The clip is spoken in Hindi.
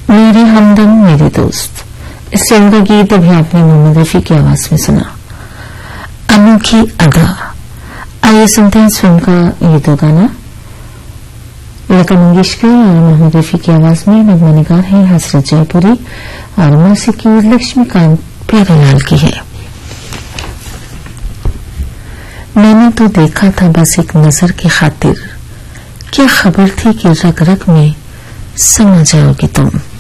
मेरे हमदम मेरे दोस्त, इस फिल्म का गीत अभी आपने मोहम्मद रफी की आवाज में सुना, अनोखी अदा। आइए सुनते हैं इस फिल्म का ये दो गाना, लता मंगेशकर और मोहम्मद रफी की आवाज में। नगमा निगार है हसरत जयपुरी और मौसीकी लक्ष्मीकांत प्यारेलाल की है। मैंने तो देखा था बस एक नजर की खातिर, क्या खबर थी कि रग रग में समा जाओगी तुम।